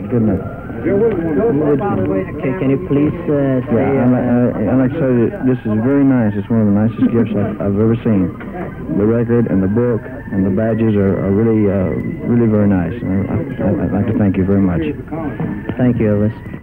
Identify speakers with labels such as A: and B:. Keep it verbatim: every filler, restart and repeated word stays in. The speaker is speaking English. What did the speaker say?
A: good enough.
B: Okay, can you please uh, say...
A: Yeah, I'd, uh, I'd like to say that this is very nice. It's one of the nicest gifts I've, I've ever seen. The record and the book and the badges are, are really, uh, really very nice. I, I, I'd like to thank you very much.
B: Thank you, Elvis.